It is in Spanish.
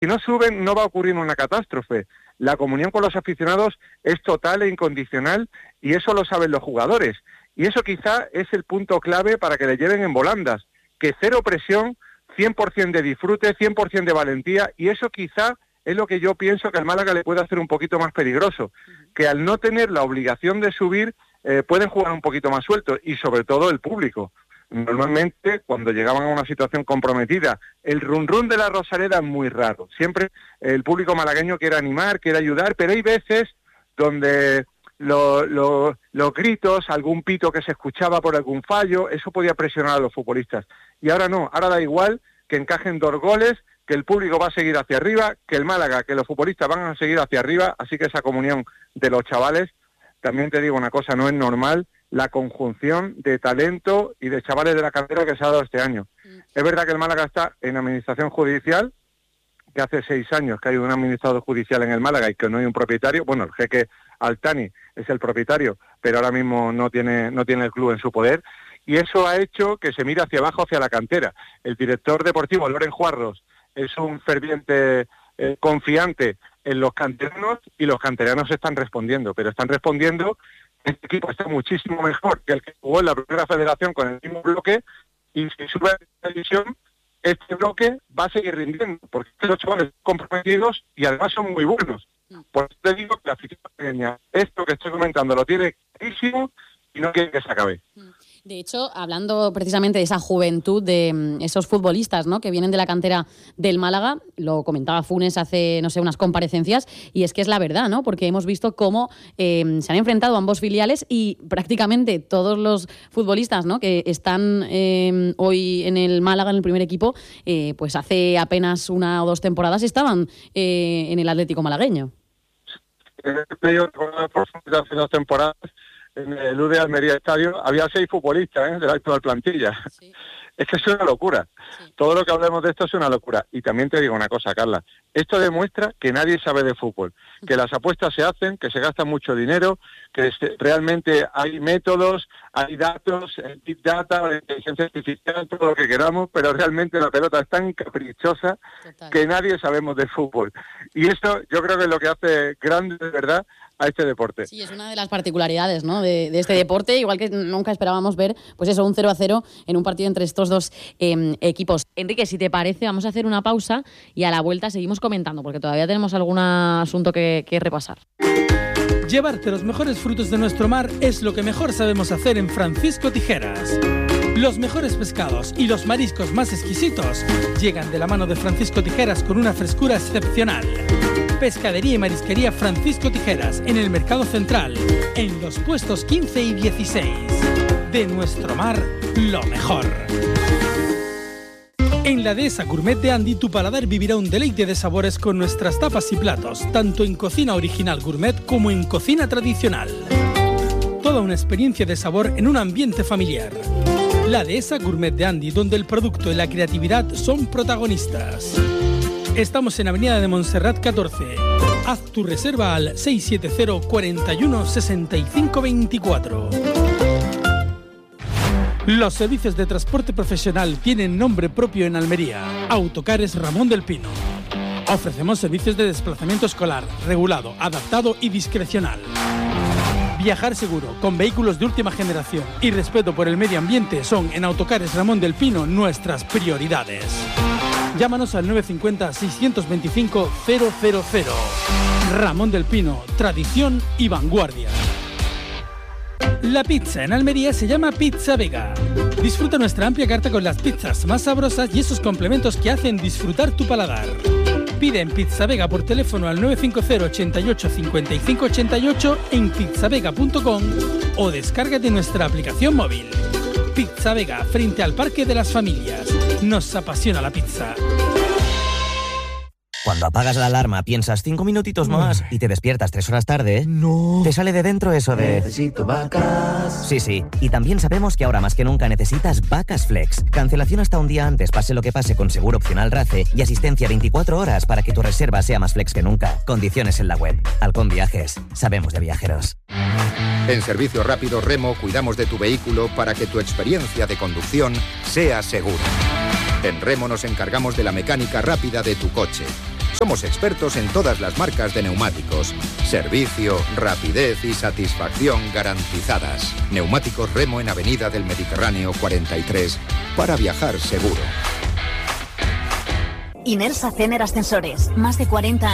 Si no suben, no va a ocurrir una catástrofe. La comunión con los aficionados es total e incondicional y eso lo saben los jugadores. Y eso quizá es el punto clave para que le lleven en volandas, que cero presión, 100% de disfrute, 100% de valentía, y eso quizá es lo que yo pienso que al Málaga le puede hacer un poquito más peligroso, que al no tener la obligación de subir, pueden jugar un poquito más sueltos, y sobre todo el público. Normalmente, cuando llegaban a una situación comprometida, el run-run de la Rosaleda es muy raro. Siempre el público malagueño quiere animar, quiere ayudar, pero hay veces donde los gritos, algún pito que se escuchaba por algún fallo, eso podía presionar a los futbolistas. Y ahora no, ahora da igual que encajen 2 goles, que el público va a seguir hacia arriba, que el Málaga, que los futbolistas van a seguir hacia arriba, así que esa comunión de los chavales, también te digo una cosa, no es normal la conjunción de talento y de chavales de la cantera que se ha dado este año. Es verdad que el Málaga está en administración judicial, que hace 6 años que hay un administrador judicial en el Málaga y que no hay un propietario. Bueno, el jeque Altani es el propietario, pero ahora mismo no tiene el club en su poder, y eso ha hecho que se mire hacia abajo, hacia la cantera. El director deportivo, Loren Juarros, es un ferviente confiante en los canteranos, y los canteranos están respondiendo, pero están respondiendo. Este equipo está muchísimo mejor que el que jugó en la primera federación con el mismo bloque, y si sube a la división, este bloque va a seguir rindiendo, porque los chavales son comprometidos y además son muy buenos. Por eso te digo que la afición pequeña, esto que estoy comentando, lo tiene clarísimo y no quiere que se acabe. De hecho, hablando precisamente de esa juventud, de esos futbolistas, ¿no?, que vienen de la cantera del Málaga, lo comentaba Funes hace, no sé, unas comparecencias, y es que es la verdad, ¿no?, porque hemos visto cómo se han enfrentado ambos filiales y prácticamente todos los futbolistas, ¿no?, que están hoy en el Málaga, en el primer equipo, pues hace apenas 1 o 2 temporadas estaban en el Atlético malagueño. Hace 2 temporadas, en el UD Almería Estadio, había 6 futbolistas de la actual plantilla. Sí. Es que es una locura. Sí. Todo lo que hablemos de esto es una locura. Y también te digo una cosa, Carla. Esto demuestra que nadie sabe de fútbol, que las apuestas se hacen, que se gasta mucho dinero, que realmente hay métodos, hay datos, el Big Data, la inteligencia artificial, todo lo que queramos, pero realmente la pelota es tan caprichosa. Total. Que nadie sabemos de fútbol. Y esto yo creo que es lo que hace grande, de verdad, a este deporte. Sí, es una de las particularidades, ¿no?, de este deporte, igual que nunca esperábamos ver, pues eso, un 0-0 en un partido entre estos 2 equipos. Enrique, si te parece, vamos a hacer una pausa y a la vuelta seguimos comentando, porque todavía tenemos algún asunto que repasar. Llevarte los mejores frutos de nuestro mar es lo que mejor sabemos hacer en Francisco Tijeras. Los mejores pescados y los mariscos más exquisitos llegan de la mano de Francisco Tijeras con una frescura excepcional. Pescadería y Marisquería Francisco Tijeras, en el Mercado Central, en los puestos 15 y 16. De nuestro mar, lo mejor. En la Dehesa Gourmet de Andy, tu paladar vivirá un deleite de sabores con nuestras tapas y platos, tanto en cocina original gourmet como en cocina tradicional. Toda una experiencia de sabor en un ambiente familiar. La Dehesa Gourmet de Andy, donde el producto y la creatividad son protagonistas. Estamos en Avenida de Montserrat 14. Haz tu reserva al 670 41 65 24. Los servicios de transporte profesional tienen nombre propio en Almería. Autocares Ramón del Pino. Ofrecemos servicios de desplazamiento escolar, regulado, adaptado y discrecional. Viajar seguro, con vehículos de última generación y respeto por el medio ambiente son en Autocares Ramón del Pino nuestras prioridades. Llámanos al 950-625-000. Ramón del Pino, tradición y vanguardia. La pizza en Almería se llama Pizza Vega. Disfruta nuestra amplia carta con las pizzas más sabrosas y esos complementos que hacen disfrutar tu paladar. Pide en Pizza Vega por teléfono al 950 88 55 88 en pizzavega.com o descárgate nuestra aplicación móvil. Pizza Vega, frente al Parque de las Familias. Nos apasiona la pizza. Cuando apagas la alarma piensas 5 minutitos más y te despiertas 3 horas tarde, no. Te sale de dentro eso de... Necesito vacas. Sí. Y también sabemos que ahora más que nunca necesitas Vacas Flex. Cancelación hasta un día antes, pase lo que pase, con seguro opcional RACE y asistencia 24 horas para que tu reserva sea más flex que nunca. Condiciones en la web. Halcón Viajes. Sabemos de viajeros. En Servicio Rápido Remo cuidamos de tu vehículo para que tu experiencia de conducción sea segura. En Remo nos encargamos de la mecánica rápida de tu coche. Somos expertos en todas las marcas de neumáticos. Servicio, rapidez y satisfacción garantizadas. Neumáticos Remo en Avenida del Mediterráneo 43. Para viajar seguro. Inersa Cener Ascensores. Más de 40 años.